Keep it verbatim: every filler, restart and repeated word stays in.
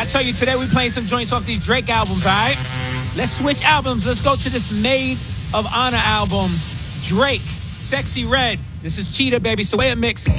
tell you, today we're playing some joints off these Drake albums, all right? Let's switch albums. Let's go to this Maid of Honor album. Drake, Sexy Red. This is Cheetah, baby. So, way a mix.